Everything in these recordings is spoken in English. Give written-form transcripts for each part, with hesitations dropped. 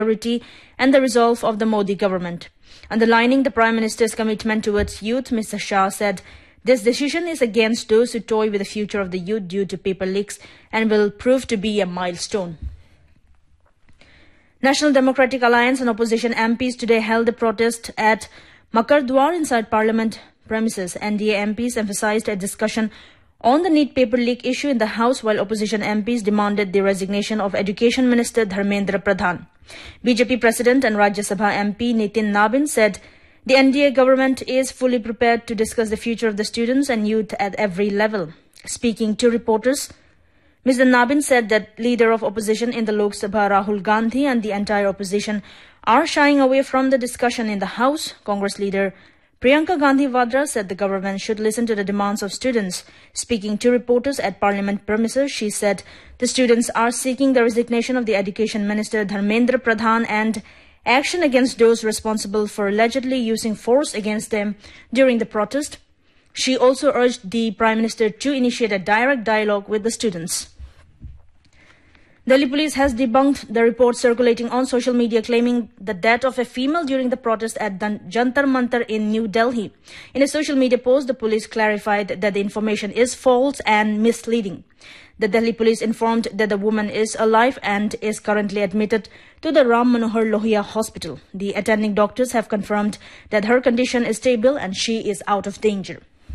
priority and the resolve of the Modi government. Underlining the Prime Minister's commitment towards youth, Mr. Shah said, "This decision is against those who toy with the future of the youth due to paper leaks and will prove to be a milestone." National Democratic Alliance and opposition MPs today held a protest at Makardwar inside Parliament premises. NDA MPs emphasized a discussion on the NEET paper leak issue in the House, while opposition MPs demanded the resignation of Education Minister Dharmendra Pradhan. BJP President and Rajya Sabha MP Nitin Nabin said the NDA government is fully prepared to discuss the future of the students and youth at every level. Speaking to reporters, Mr. Nabin said that leader of opposition in the Lok Sabha Rahul Gandhi and the entire opposition are shying away from the discussion in the House. Congress leader Priyanka Gandhi Vadra said the government should listen to the demands of students. Speaking to reporters at Parliament premises, she said the students are seeking the resignation of the Education Minister Dharmendra Pradhan and action against those responsible for allegedly using force against them during the protest. She also urged the Prime Minister to initiate a direct dialogue with the students. Delhi police has debunked the report circulating on social media claiming the death of a female during the protest at Jantar Mantar in New Delhi. In a social media post, the police clarified that the information is false and misleading. The Delhi police informed that the woman is alive and is currently admitted to the Ram Manohar Lohia hospital. The attending doctors have confirmed that her condition is stable and she is out of danger.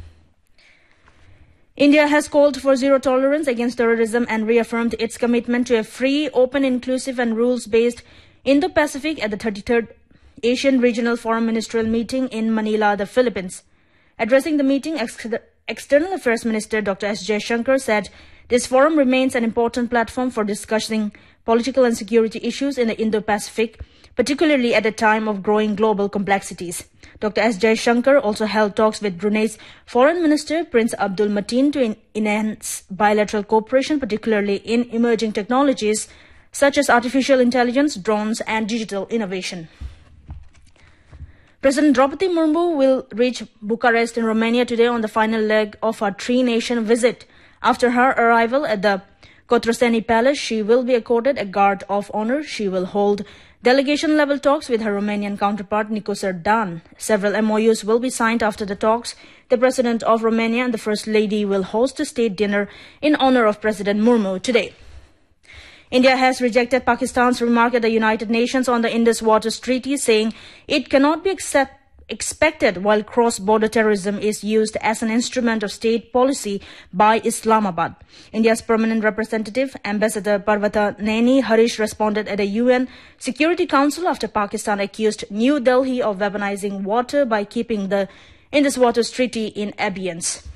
India has called for zero tolerance against terrorism and reaffirmed its commitment to a free, open, inclusive and rules-based Indo-Pacific at the 33rd Asian Regional Forum Ministerial Meeting in Manila, the Philippines. Addressing the meeting, External Affairs Minister Dr. S. Jaishankar said this forum remains an important platform for discussing political and security issues in the Indo-Pacific, particularly at a time of growing global complexities. Dr. S. Jaishankar also held talks with Brunei's Foreign Minister Prince Abdul Mateen to enhance bilateral cooperation, particularly in emerging technologies such as artificial intelligence, drones and digital innovation. President Draupadi Murmu will reach Bucharest in Romania today on the final leg of her three-nation visit. After her arrival at the Cotroceni Palace, she will be accorded a guard of honor. She will hold delegation-level talks with her Romanian counterpart Nicosar Dan. Several MOUs will be signed after the talks. The President of Romania and the First Lady will host a state dinner in honor of President Murmu today. India has rejected Pakistan's remark at the United Nations on the Indus Waters Treaty, saying it cannot be expected while cross-border terrorism is used as an instrument of state policy by Islamabad. India's permanent representative, Ambassador Parvata Naini Harish, responded at the UN Security Council after Pakistan accused New Delhi of weaponizing water by keeping the Indus Waters Treaty in abeyance.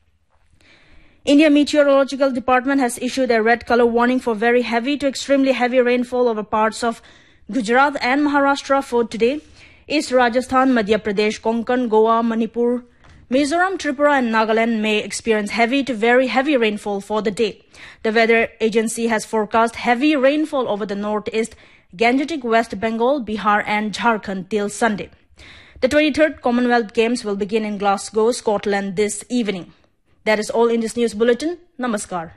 India Meteorological Department has issued a red color warning for very heavy to extremely heavy rainfall over parts of Gujarat and Maharashtra for today. East Rajasthan, Madhya Pradesh, Konkan, Goa, Manipur, Mizoram, Tripura and Nagaland may experience heavy to very heavy rainfall for the day. The weather agency has forecast heavy rainfall over the northeast, Gangetic, West Bengal, Bihar and Jharkhand till Sunday. The 23rd Commonwealth Games will begin in Glasgow, Scotland this evening. That is all in this news bulletin. Namaskar.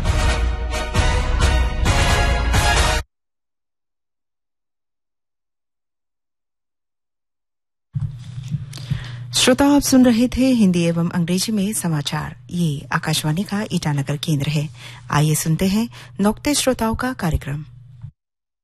श्रोता, आप सुन रहे थे हिंदी एवं अंग्रेजी में समाचार। ये आकाशवाणी का ईटानगर केंद्र है। आइए सुनते हैं नौकते श्रोताओं का कार्यक्रम।